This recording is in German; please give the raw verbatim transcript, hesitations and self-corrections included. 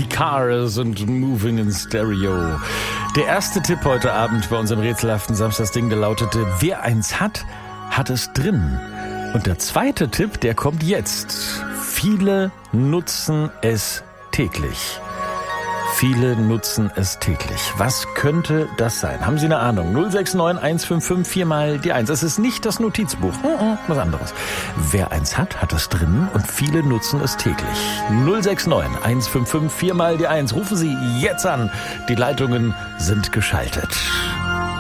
Die Cars und Moving in Stereo. Der erste Tipp heute Abend bei unserem rätselhaften Samstagsding, der lautete, wer eins hat, hat es drin. Und der zweite Tipp, der kommt jetzt. Viele nutzen es täglich. Viele nutzen es täglich. Was könnte das sein? Haben Sie eine Ahnung? null sechs neun eins fünf fünf vier mal die eins. Es ist nicht das Notizbuch. Mm-mm, was anderes. Wer eins hat, hat es drin und viele nutzen es täglich. null sechs neun eins fünf fünf vier mal die eins. Rufen Sie jetzt an. Die Leitungen sind geschaltet.